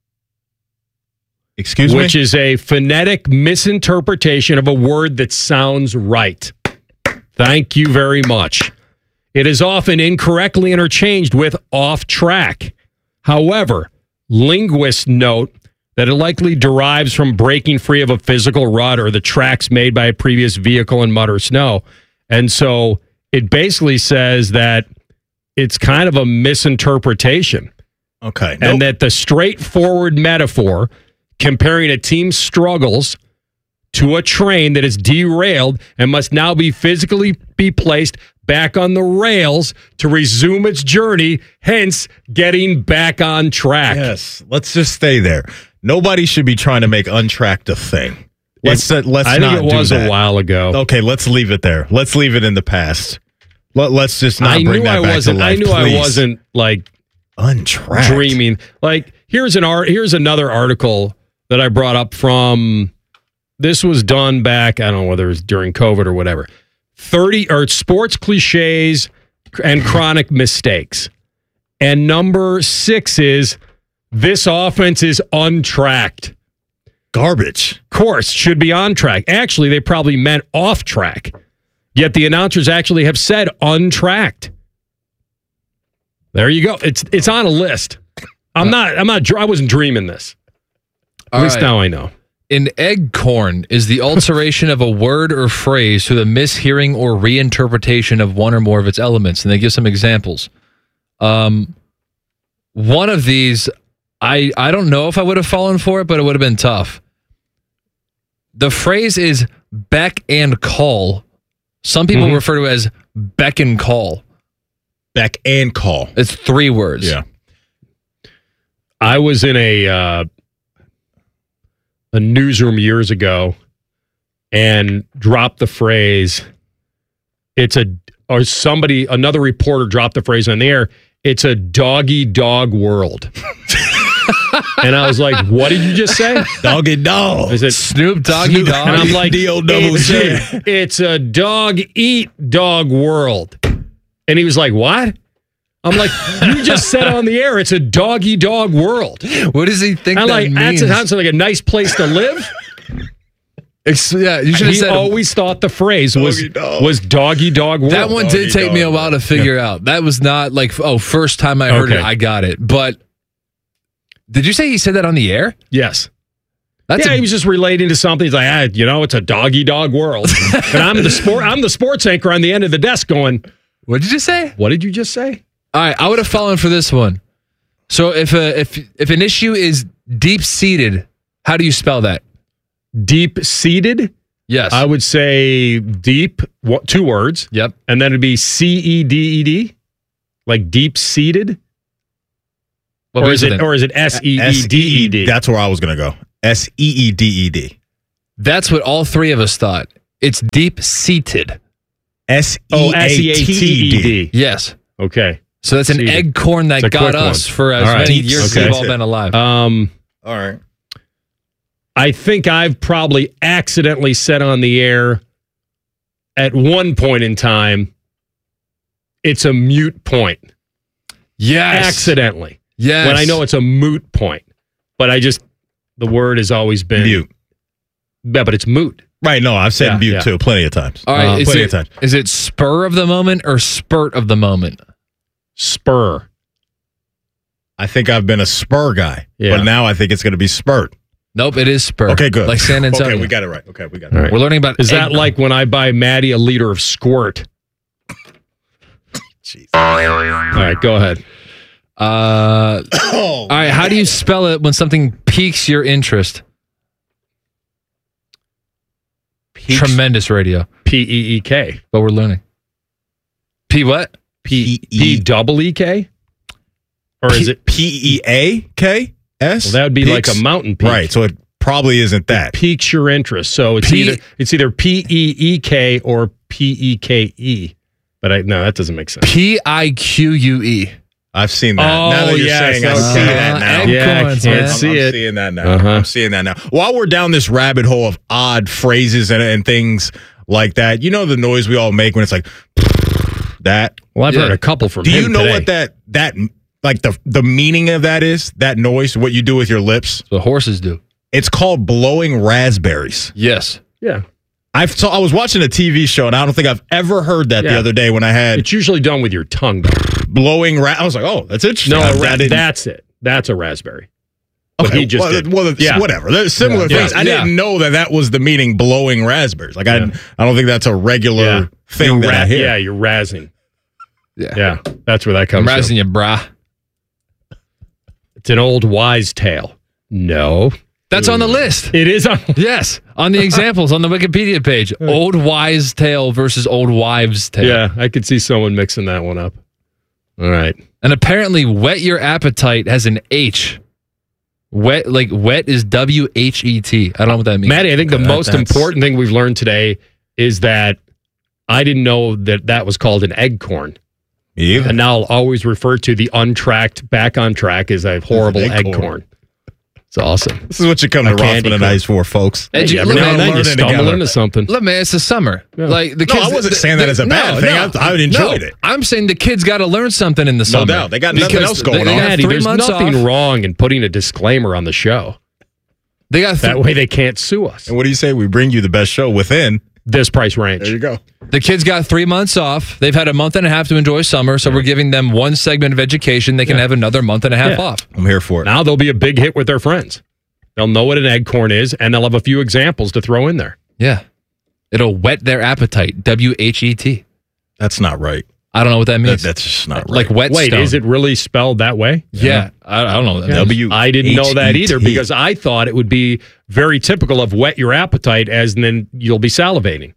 Excuse
which
me?
is a phonetic misinterpretation of a word that sounds right. Thank you very much. It is often incorrectly interchanged with off track. However, linguists note that it likely derives from breaking free of a physical rut or the tracks made by a previous vehicle in mud or snow. And so it basically says that it's kind of a misinterpretation.
Okay.
And
nope.
that the straightforward metaphor comparing a team's struggles to a train that is derailed and must now be physically be placed back on the rails to resume its journey, hence getting back on track.
Yes, let's just stay there. Nobody should be trying to make untracked a thing. Let's uh, let's
I
not
think it was
do that.
a while ago.
Okay, let's leave it there. Let's leave it in the past. Let, let's just not
I
bring
knew
that
I
back
wasn't.
to life,
I knew
please.
I wasn't like
untracked
dreaming. Like here's an art. Here's another article that I brought up from. This was done back. I don't know whether it was during COVID or whatever. Thirty or sports cliches and chronic mistakes. And number six is this offense is untracked.
Garbage.
Course should be on track. Actually, they probably meant off track. Yet the announcers actually have said untracked. There you go. It's it's on a list. I'm not. I'm not. I wasn't dreaming this. At
All
least
right.
now I know.
An eggcorn is the alteration of a word or phrase through the mishearing or reinterpretation of one or more of its elements. And they give some examples. Um, one of these, I, I don't know if I would have fallen for it, but it would have been tough. The phrase is beck and call. Some people
Mm-hmm.
refer to it as beck and call.
Beck and call.
It's three words.
Yeah.
I was in a uh, a newsroom years ago and dropped the phrase. It's a or somebody another reporter dropped the phrase on the air. It's a doggy dog world. And I was like, what did you just say?
Doggy dog.
I said,
Snoop Doggy
Snoop,
Dog.
And I'm like,
D O double
it's,
G.
a, it's a dog eat dog world. And he was like, what? I'm like, you just said on the air, it's a doggy dog world.
What does he think
I'm
that
like,
means?
that sounds like a nice place to live.
Ex- yeah, you should have
He
said
always thought the phrase was
Doggy dog.
was doggy dog world.
that one
Doggy
did take me a
dog.
while to figure out. That was not like, oh, first time I heard
Okay.
it, I got it. But did you say he said that on the air?
Yes.
That's
yeah,
a-
he was just relating to something. He's like, ah, you know, it's a doggy dog world. And I'm the sport. I'm the sports anchor on the end of the desk going,
what did you say?
what did you just say?
All right, I would have fallen for this one. So if a, if if an issue is deep seated, How do you spell that?
Deep-seated?
Yes.
I would say deep, what, two words.
Yep.
And then it'd be C E D E D? Like deep-seated?
What
or,
was
is
it
it,
then?
or is it S E E D E D?
That's where I was going to go. S E E D E D.
That's what all three of us thought. It's deep-seated.
S
Oh,
E
S E
A
A
T
T
E
E
D.
D.
Yes.
Okay.
So that's an
Seated.
egg corn that
It's a
got
quick
us
one.
for as
All right.
many years as
Okay.
we've all been alive.
Um,
All right.
I think I've probably accidentally said on the air at one point in time, it's a mute point.
Yes.
Accidentally.
Yes.
When I know it's a moot point. But I just, the word has always been.
Mute.
Yeah, but it's moot.
Right, no, I've said
Yeah,
mute
yeah.
too, plenty of times.
All right.
Uh,
is,
plenty
it,
of times.
is it spur of the moment or spurt of the moment?
Spur.
I think I've been a spur guy,
Yeah.
but now I think it's going to be spurt.
Nope, it is spur.
Okay, good.
Like San Antonio.
Okay, we got it right. Okay, we got it
All
right.
right.
We're learning about
Is that
egg-
like when I buy Maddie a liter of squirt?
Jeez.
All right, go ahead.
Uh,
Oh,
all right, how do you spell it when something piques your interest?
Peaks-
Tremendous radio.
P E E K.
But we're learning. P what?
P P double E K? Or is it?
P E A K S?
Well, that would be like a mountain peak.
Right, so it probably isn't that.
Piques your interest. So it's
P-
either it's either P E E K or P E K E. But I no, that doesn't make sense.
P I Q U E.
I've seen that.
Oh,
now that you're
yes,
saying I
okay.
see that now.
Egg
Yeah, I
corns,
can't
man.
see
I'm,
it.
I'm seeing that now.
Uh-huh.
I'm seeing that now. While we're down this rabbit hole of odd phrases and, and things like that, you know the noise we all make when it's like that.
Well, I've
Yeah.
heard a couple from
Do
him
you know
today.
what that that like the the meaning of that is? That noise, what you do with your lips?
The horses do.
It's called blowing raspberries.
Yes.
Yeah.
I've saw, I was watching a T V show and I don't think I've ever heard that
Yeah.
the other day when I had
It's usually done with your tongue. though.
blowing ra- I was like, oh, that's interesting.
No,
I-
a
I
ra-
didn't-
that's it. That's a raspberry. What
Okay,
he just
well,
did.
well, it's
Yeah.
whatever. There's similar
Yeah.
things. I
Yeah.
didn't know that that was the meaning blowing raspberries. Like I,
Yeah.
I don't think that's a regular
Yeah.
thing
You're
that
ra-
I hear.
Yeah, you're razzing.
Yeah.
Yeah, that's where that
I'm
comes from.
razzing you, brah.
It's an old wise tale. No.
That's on the list.
It is on.
Yes. On the examples on the Wikipedia page. Old wise tale versus old wives' tale.
Yeah, I could see someone mixing that one up. All right.
And apparently, whet your appetite has an H. Wet, like wet is W H E T. I don't know what that means.
Maddie, I think the
That-
most
that's-
important thing we've learned today is that I didn't know that that was called an egg corn.
Me either.
And now I'll always refer to the untracked back on track as a horrible
egg
egg,
corn.
corn. It's awesome.
This is what you come to
A candy
Rothman and
corn.
Ice for, folks.
Hey,
Hey,
you-
every
look,
now and
man,
then you
learning
stumble
together.
into something.
Look, man, it's the summer. Like the
No,
kids,
I wasn't
the-
saying that
the-
as a bad
no,
thing.
no.
I- I enjoyed
No,
it.
I'm saying the kids got to learn something in the summer.
doubt. They got nothing
Because
else going
they,
on.
They got
Maddie,
three
there's
months
nothing
off.
wrong in putting a disclaimer on the show.
They got th-
That way they can't sue us.
And what do you say? We bring you the best show within
This price range.
There you go.
The kids got three months off. They've had a month and a half to enjoy summer, so we're giving them one segment of education. They can
Yeah.
have another month and a half
Yeah.
off.
I'm here for it.
Now they'll be a big hit with their friends. They'll know what an egg corn is, and they'll have a few examples to throw in there.
Yeah. It'll whet their appetite. W H E T.
That's not right.
I don't know what that means.
That, that's just not right.
Like whetstone.
Wait, is it really spelled that way?
Yeah. I, I don't know.
Yeah.
W
I didn't know that
H E T.
either because I thought it would be very typical of whet your appetite as and then you'll be salivating.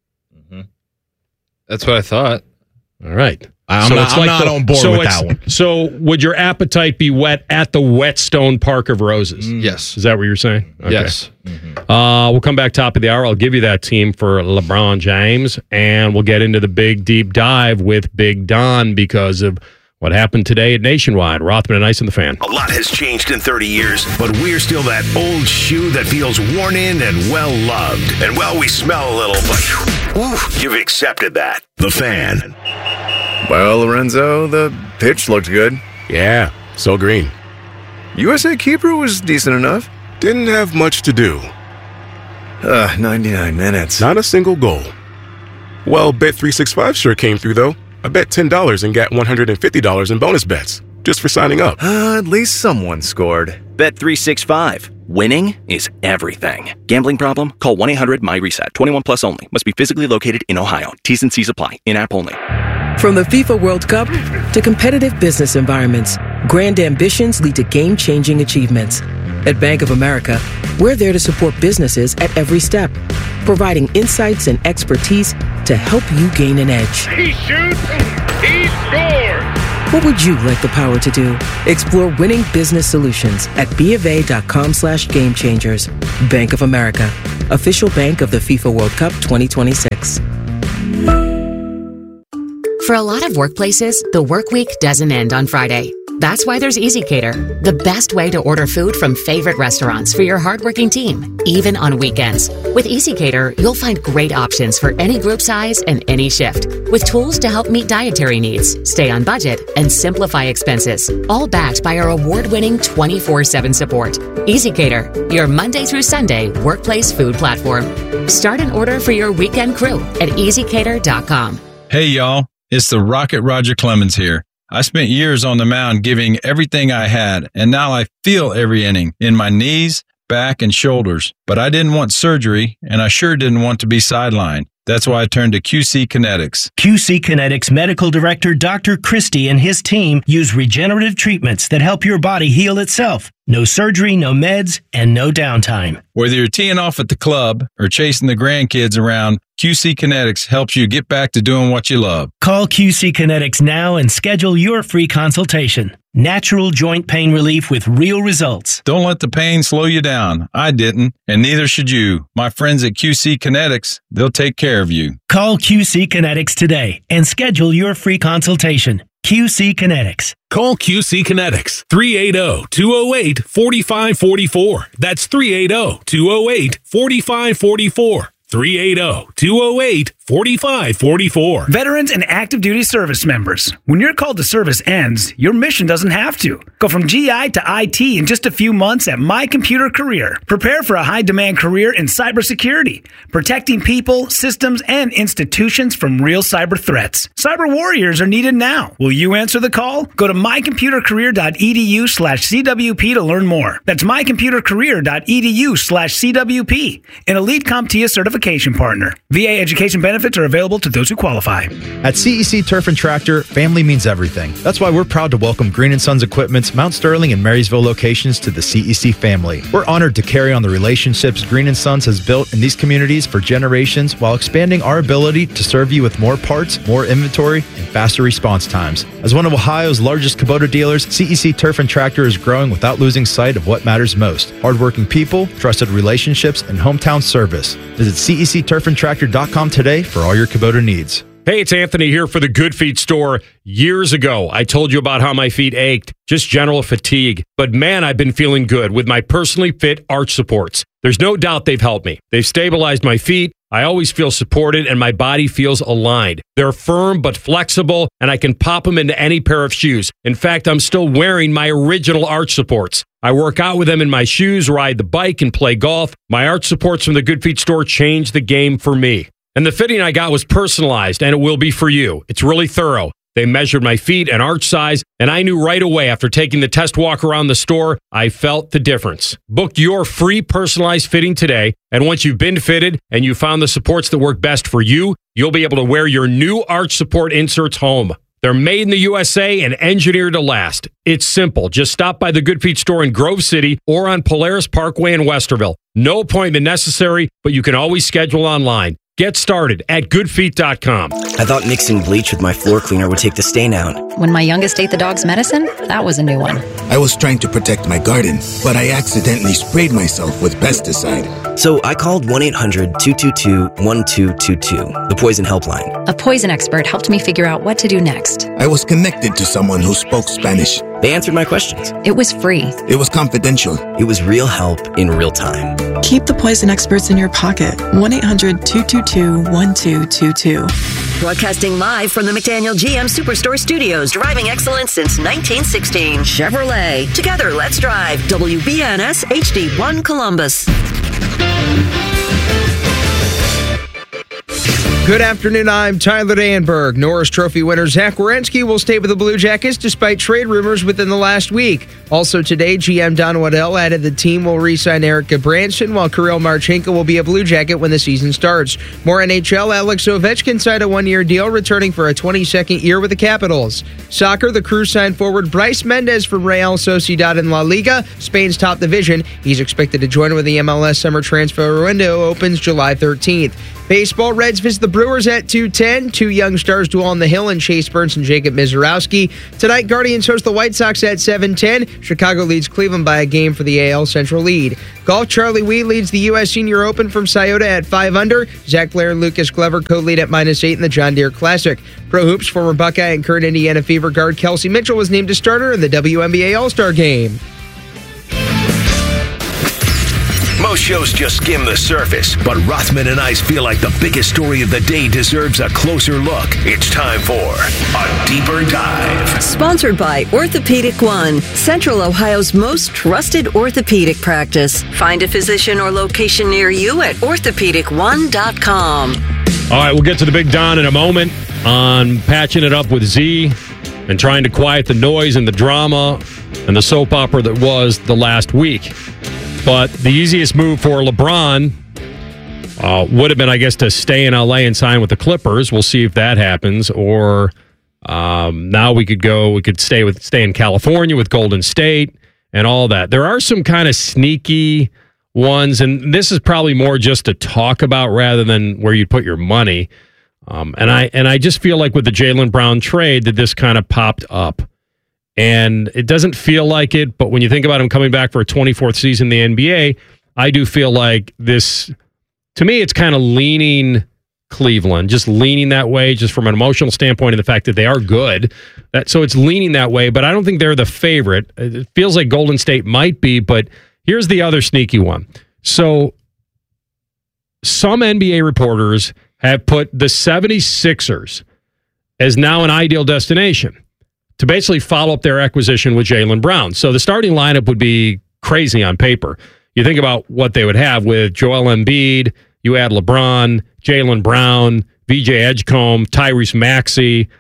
That's what I thought.
All right.
I'm not- I'm not on board
so
with
it's-
that one.
So would your appetite be wet at the Whetstone Park of Roses?
Yes.
Is that what you're saying? Okay.
Yes.
Uh, we'll come back top of the hour. I'll give you that team for LeBron James, and we'll get into the big deep dive with Big Don because of what happened today at Nationwide. Rothman and Ice and the Fan.
A lot has changed in thirty years, but we're still that old shoe that feels worn in and well loved. And well, we smell a little, but whew, you've accepted that. The Fan.
Well, Lorenzo, the pitch looked good.
Yeah, so green.
U S A keeper was decent enough.
Didn't have much to do.
Uh, ninety-nine minutes.
Not a single goal. Well, Bet three sixty-five sure came through, though. I bet ten dollars and got one hundred fifty dollars in bonus bets just for signing up.
Uh, at least someone scored.
Bet three sixty-five. Winning is everything. Gambling problem? Call one eight hundred M Y reset. twenty-one plus only. Must be physically located in Ohio. T's and C's apply. In-app only.
From the FIFA World Cup to competitive business environments, grand ambitions lead to game-changing achievements. At Bank of America, we're there to support businesses at every step, providing insights and expertise to help you gain an edge.
He shoots, he scores!
What would you like the power to do? Explore winning business solutions at bofa.com slash game changers. Bank of America, official bank of the FIFA World Cup twenty twenty-six.
For a lot of workplaces, the work week doesn't end on Friday. That's why there's EasyCater, the best way to order food from favorite restaurants for your hardworking team, even on weekends. With EasyCater, you'll find great options for any group size and any shift, with tools to help meet dietary needs, stay on budget, and simplify expenses, all backed by our award-winning twenty-four seven support. EasyCater, your Monday through Sunday workplace food platform. Start an order for your weekend crew at easy cater dot com.
Hey, y'all. It's the Rocket Roger Clemens here. I spent years on the mound giving everything I had, and now I feel every inning in my knees, back, and shoulders. But I didn't want surgery, and I sure didn't want to be sidelined. That's why I turned to Q C Kinetics.
Q C Kinetics Medical Director Doctor Christie and his team use regenerative treatments that help your body heal itself. No surgery, no meds, and no downtime.
Whether you're teeing off at the club or chasing the grandkids around, Q C Kinetics helps you get back to doing what you love.
Call Q C Kinetics now and schedule your free consultation. Natural joint pain relief with real results.
Don't let the pain slow you down. I didn't, and neither should you. My friends at Q C Kinetics, they'll take care of you.
Call Q C Kinetics today and schedule your free consultation. Q C Kinetics.
Call Q C Kinetics, three eight zero, two zero eight, four five four four. That's three eight zero, two zero eight, four five four four. three eight zero, two zero eight, four five four four.
Veterans and active duty service members, when your call to service ends, your mission doesn't have to. Go from G I to I T in just a few months at My Computer Career. Prepare for a high-demand career in cybersecurity, protecting people, systems, and institutions from real cyber threats. Cyber warriors are needed now. Will you answer the call? Go to my computer career dot e d u slash c w p to learn more. That's my computer career dot e d u slash c w p. An elite CompTIA certification partner. V A education benefits are available to those who qualify.
At C E C Turf and Tractor, family means everything. That's why we're proud to welcome Green and Sons Equipment's Mount Sterling and Marysville locations to the C E C family. We're honored to carry on the relationships Green and Sons has built in these communities for generations while expanding our ability to serve you with more parts, more inventory, and faster response times. As one of Ohio's largest Kubota dealers, C E C Turf and Tractor is growing without losing sight of what matters most: hardworking people, trusted relationships, and hometown service. Visit C E C turf and tractor dot com today for all your Kubota needs.
Hey, it's Anthony here for the Good Feet store. Years ago, I told you about how my feet ached, just general fatigue. But man, I've been feeling good with my personally fit arch supports. There's no doubt they've helped me. They've stabilized my feet. I always feel supported and my body feels aligned. They're firm but flexible, and I can pop them into any pair of shoes. In fact, I'm still wearing my original arch supports. I work out with them in my shoes, ride the bike, and play golf. My arch supports from the Good Feet store changed the game for me. And the fitting I got was personalized, and it will be for you. It's really thorough. They measured my feet and arch size, and I knew right away after taking the test walk around the store, I felt the difference. Book your free personalized fitting today, and once you've been fitted and you found the supports that work best for you, you'll be able to wear your new arch support inserts home. They're made in the U S A and engineered to last. It's simple. Just stop by the Good Feet store in Grove City or on Polaris Parkway in Westerville. No appointment necessary, but you can always schedule online. Get started at good feet dot com.
I thought mixing bleach with my floor cleaner would take the stain out.
When my youngest ate the dog's medicine, that was a new one.
I was trying to protect my garden, but I accidentally sprayed myself with pesticide.
So I called one eight hundred two two two one two two two, the poison helpline.
A poison expert helped me figure out what to do next.
I was connected to someone who spoke Spanish.
They answered my questions.
It was free.
It was confidential.
It was real help in real time.
Keep the poison experts in your pocket. one eight hundred two two two one two two two.
Broadcasting live from the McDaniel G M Superstore Studios, driving excellence since nineteen sixteen. Chevrolet. Together, let's drive. W B N S H D one Columbus.
Good afternoon, I'm Tyler Danberg. Norris Trophy winner Zach Werenski will stay with the Blue Jackets despite trade rumors within the last week. Also today, G M Don Waddell added the team will re-sign Eric Branson, while Kirill Marchenko will be a Blue Jacket when the season starts. More N H L, Alex Ovechkin signed a one-year deal, returning for a twenty-second year with the Capitals. Soccer, the Crew signed forward Bryce Mendez from Real Sociedad in La Liga, Spain's top division. He's expected to join when the M L S summer transfer window opens July thirteenth. Baseball, Reds visit the Brewers at two ten. Two young stars duel on the hill in Chase Burns and Jacob Mizorowski. Tonight, Guardians host the White Sox at seven ten. Chicago leads Cleveland by a game for the A L Central lead. Golf, Charlie Wee leads the U S Senior Open from Scioto at five under. Zach Blair and Lucas Glover co-lead at minus eight in the John Deere Classic. Pro Hoops, former Buckeye and current Indiana Fever guard Kelsey Mitchell was named a starter in the W N B A All-Star Game.
Most shows just skim the surface, but Rothman and I feel like the biggest story of the day deserves a closer look. It's time for a deeper dive.
Sponsored by Orthopedic One, Central Ohio's most trusted orthopedic practice. Find a physician or location near you at orthopedic one dot com.
All right, we'll get to the Big Don in a moment on patching it up with Z and trying to quiet the noise and the drama and the soap opera that was the last week. But the easiest move for LeBron uh, would have been, I guess, to stay in L A and sign with the Clippers. We'll see if that happens. Or um, now we could go, we could stay with stay in California with Golden State and all that. There are some kind of sneaky ones, and this is probably more just to talk about rather than where you'd put your money. Um, and I and I just feel like with the Jaylen Brown trade that this kind of popped up. And it doesn't feel like it, but when you think about him coming back for a twenty-fourth season in the N B A, I do feel like this, to me, it's kind of leaning Cleveland, just leaning that way, just from an emotional standpoint and the fact that they are good. That, so it's leaning that way, but I don't think they're the favorite. It feels like Golden State might be, but here's the other sneaky one. So some N B A reporters have put the seventy-sixers as now an ideal destination to basically follow up their acquisition with Jaylen Brown. So the starting lineup would be crazy on paper. You think about what they would have with Joel Embiid, you add LeBron, Jaylen Brown, V J Edgecombe, Tyrese Maxey,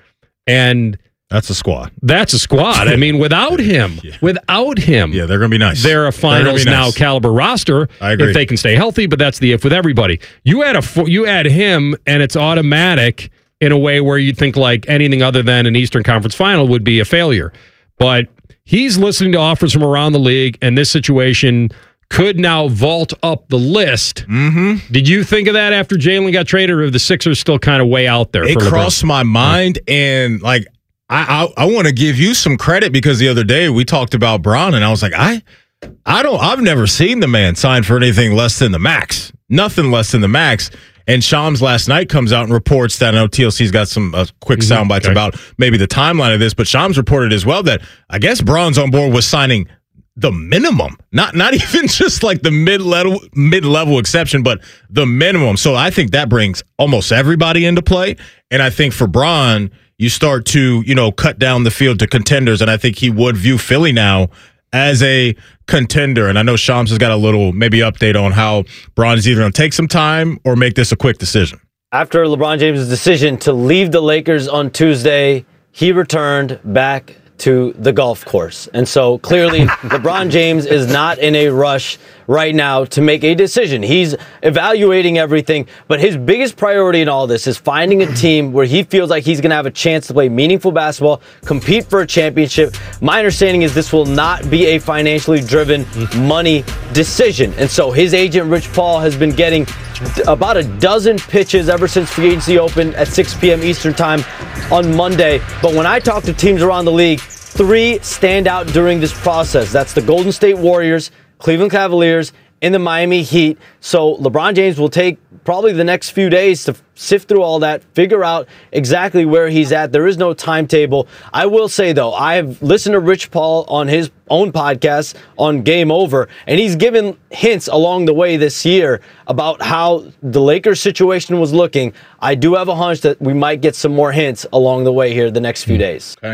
and
that's a squad.
That's a squad. I mean, without him, yeah. without him,
yeah, they're going to be nice.
They're a finals
they're
now
nice.
caliber roster
I agree.
if they can stay healthy. But that's the if with everybody. You add a you add him, and it's automatic in a way where you'd think like anything other than an Eastern Conference final would be a failure. But he's listening to offers from around the league, and this situation could now vault up the list.
Mm-hmm.
Did you think of that after Jaylen got traded, or are the Sixers still kind of way out there?
It
for
crossed my mind, and like I, I, I want to give you some credit because the other day we talked about Brown, and I was like, I, I don't, I've never seen the man sign for anything less than the max, nothing less than the max. And Shams last night comes out and reports that I know T L C's got some uh, quick mm-hmm. sound bites
okay.
about maybe the timeline of this, but Shams reported as well that I guess Braun's on board with signing the minimum, not not even just like the mid level mid level exception, but the minimum. So I think that brings almost everybody into play, and I think for Braun, you start to you know cut down the field to contenders, and I think he would view Philly now as a contender. And I know Shams has got a little maybe update on how Braun is either going to take some time or make this a quick decision.
After LeBron James' decision to leave the Lakers on Tuesday, he returned back to the golf course. And so clearly LeBron James is not in a rush right now to make a decision. He's evaluating everything, but his biggest priority in all this is finding a team where he feels like he's going to have a chance to play meaningful basketball, compete for a championship. My understanding is this will not be a financially driven money decision. And so his agent, Rich Paul, has been getting about a dozen pitches ever since free agency opened at six p.m. Eastern time on Monday. But when I talk to teams around the league, three stand out during this process. That's the Golden State Warriors, Cleveland Cavaliers, and the Miami Heat. So LeBron James will take probably the next few days to sift through all that, figure out exactly where he's at. There is no timetable. I will say, though, I have listened to Rich Paul on his own podcast on Game Over, and he's given hints along the way this year about how the Lakers situation was looking. I do have a hunch that we might get some more hints along the way here the next few days.
Okay.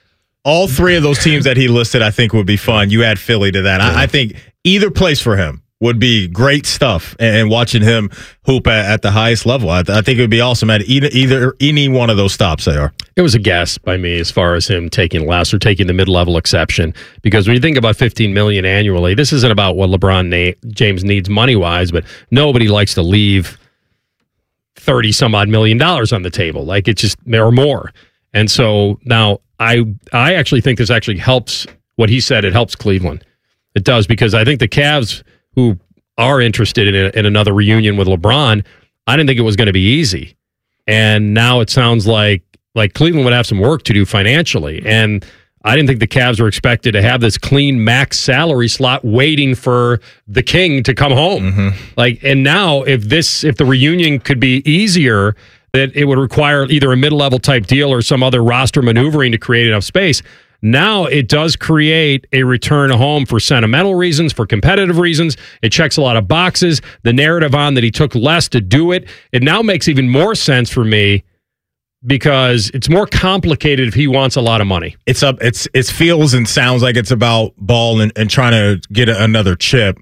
All three of those teams that he listed, I think, would be fun. You add Philly to that. I, I think either place for him would be great stuff, and watching him hoop at, at the highest level. I, I think it would be awesome at either, either any one of those stops they are.
It was a guess by me as far as him taking less or taking the mid-level exception, because when you think about fifteen million dollars annually, this isn't about what LeBron na- James needs money-wise, but nobody likes to leave thirty some odd million dollars on the table. Like, it's just, or more. And so now I I actually think this actually helps what he said. It helps Cleveland. It does, because I think the Cavs, who are interested in, a, in another reunion with LeBron, I didn't think it was going to be easy. And now it sounds like like Cleveland would have some work to do financially. And I didn't think the Cavs were expected to have this clean max salary slot waiting for the king to come home. Mm-hmm. Like, and now if this if the reunion could be easier, that it would require either a mid-level type deal or some other roster maneuvering to create enough space. Now it does create a return home for sentimental reasons, for competitive reasons. It checks a lot of boxes. The narrative on that he took less to do it, it now makes even more sense for me, because it's more complicated if he wants a lot of money.
It's up. It's it feels and sounds like it's about ball and, and trying to get a, another chip.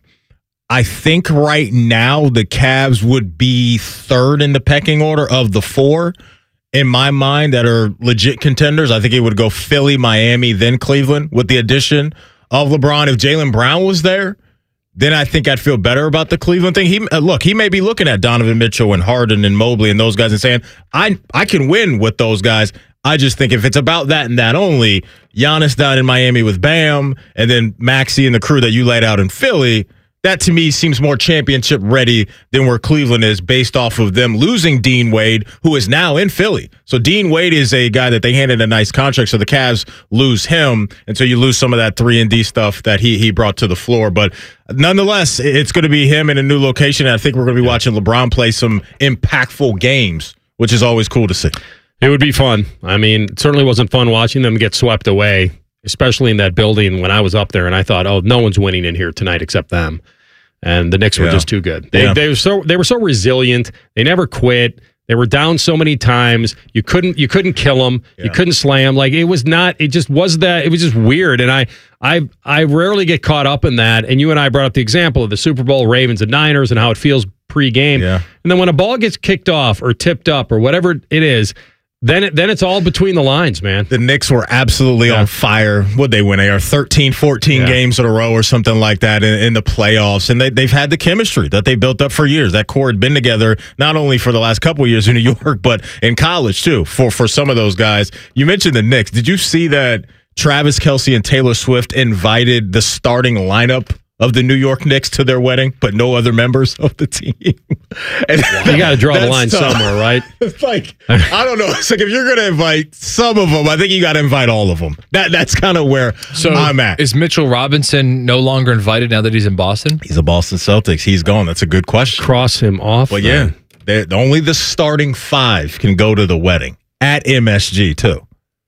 I think right now the Cavs would be third in the pecking order of the four, in my mind, that are legit contenders. I think it would go Philly, Miami, then Cleveland with the addition of LeBron. If Jaylen Brown was there, then I think I'd feel better about the Cleveland thing. He uh, look, he may be looking at Donovan Mitchell and Harden and Mobley and those guys and saying, I I can win with those guys. I just think if it's about that and that only, Giannis down in Miami with Bam, and then Maxey and the crew that you laid out in Philly, that to me seems more championship ready than where Cleveland is, based off of them losing Dean Wade, who is now in Philly. So Dean Wade is a guy that they handed a nice contract, so the Cavs lose him, and so you lose some of that three and D stuff that he he brought to the floor. But nonetheless, it's going to be him in a new location, and I think we're going to be watching LeBron play some impactful games, which is always cool to see.
It would be fun. I mean, it certainly wasn't fun watching them get swept away, especially in that building when I was up there, and I thought, oh, no one's winning in here tonight except them. And the Knicks were
yeah.
just too good. They
yeah.
they were so they were so resilient. They never quit. They were down so many times. You couldn't you couldn't kill them. Yeah. You couldn't slam. Like, it was not. It just was that. It was just weird. And I I I rarely get caught up in that. And you and I brought up the example of the Super Bowl Ravens and Niners and how it feels pre-game.
Yeah.
And then when a ball gets kicked off or tipped up or whatever it is, Then it, then it's all between the lines, man.
The Knicks were absolutely yeah. on fire. What'd they win? They are thirteen, fourteen yeah. games in a row or something like that in, in the playoffs. And they, they've had the chemistry that they built up for years. That core had been together not only for the last couple of years in New York, but in college too, for, for some of those guys. You mentioned the Knicks. Did you see that Travis Kelce and Taylor Swift invited the starting lineup of the New York Knicks to their wedding, but no other members of the team? And
you got to draw the line tough. somewhere, right?
It's like, I don't know. It's like, if you're going to invite some of them, I think you got to invite all of them. That That's kind of where
so
I'm at.
Is Mitchell Robinson no longer invited now that he's in Boston?
He's a Boston Celtics. He's gone. That's a good question.
Cross him off.
Well, yeah. Only the starting five can go to the wedding at M S G, too.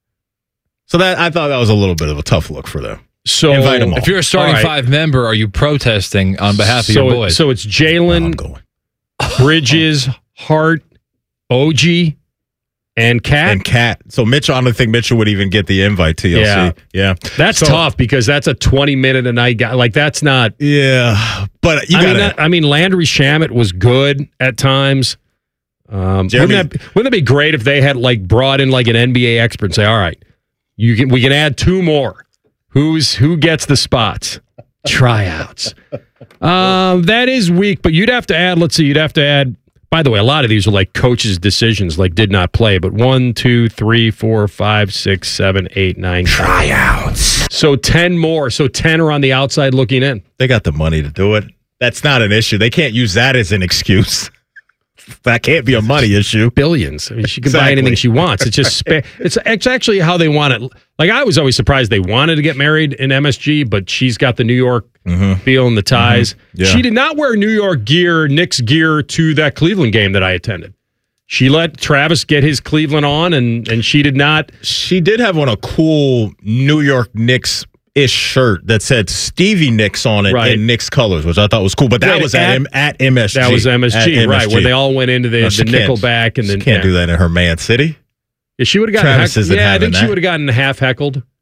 So that I thought that was a little bit of a tough look for them.
So
invite them all.
If you're a starting
right.
five member, are you protesting on behalf of
so
your boys?
It, so it's Jalen, Bridges, Hart, O G, and Cat.
And Cat. So Mitchell, I don't think Mitchell would even get the invite to T L C.
Yeah.
yeah.
That's so tough, because that's a twenty minute a night guy. Like, that's not.
Yeah. But you
I
gotta,
mean, that, I mean, Landry Shamet was good at times. Um,
Jeremy,
wouldn't, that, wouldn't that be great if they had like brought in like an N B A expert and say, all right, you can we can add two more. Who's who gets the spots? Tryouts. Um, that is weak, but you'd have to add, let's see, you'd have to add, by the way, a lot of these are like coaches' decisions, like did not play, but one, two, three, four, five, six, seven, eight, nine.
Tryouts.
So ten more. So ten are on the outside looking in.
They got the money to do it. That's not an issue. They can't use that as an excuse. That can't be a money issue.
Billions. I mean, she can
exactly.
buy anything she wants. It's just spa- it's it's actually how they want it. Like, I was always surprised they wanted to get married in M S G, but she's got the New York mm-hmm. feel and the ties.
Mm-hmm. Yeah.
She did not wear New York gear, Knicks gear, to that Cleveland game that I attended. She let Travis get his Cleveland on, and and she did not.
She did have on a cool New York Knicks ish shirt that said Stevie Nicks on it right. in Knicks colors, which I thought was cool. But that right, was at, at, M- at M S G.
That was M S G,
at
right,
M S G.
Where they all went into the,
no,
the Nickelback. And then
can't
yeah.
do that in her Man City.
Yeah, she would have gotten
Travis
heck-
isn't
Yeah, I think
that.
she would have gotten half heckled.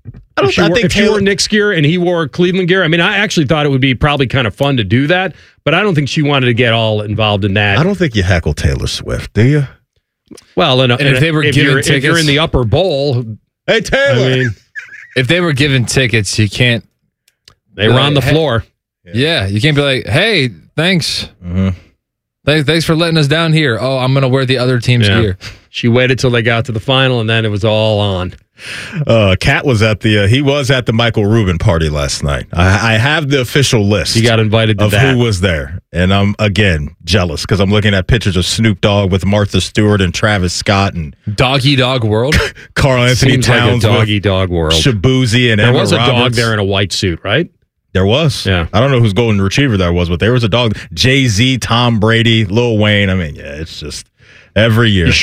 I don't
if she,
I
wore,
think
if she
Taylor,
wore Knicks gear and he wore Cleveland gear, I mean, I actually thought it would be probably kind of fun to do that, but I don't think she wanted to get all involved in that.
I don't think you heckle Taylor Swift, do you?
Well, and,
And if they were
if
given
you're, if you're
tickets-
in the upper bowl,
Hey, Taylor.
I mean,
If they were given tickets, you can't.
they were on the
Hey-
floor.
Yeah, you can't be like, "Hey, thanks,
Mhm.
thanks, thanks for letting us down here." Oh, I'm gonna wear the other team's
Yeah.
gear.
She waited till they got to the final, and then it was all on.
Uh, Cat was at the uh, he was at the Michael Rubin party last night. I, I have the official list.
He got invited to
of
that.
who was there, and I'm again jealous because I'm looking at pictures of Snoop Dogg with Martha Stewart and Travis Scott and
Doggy Dog World.
Carl Anthony
Seems
Towns
like a doggy
with
dog world.
Shabuzi and
There
Emma
was a dog
Roberts.
there in a white suit, right?
There was.
Yeah.
I don't know whose golden retriever there was, but there was a dog. Jay-Z, Tom Brady, Lil Wayne. I mean, yeah, it's just every year.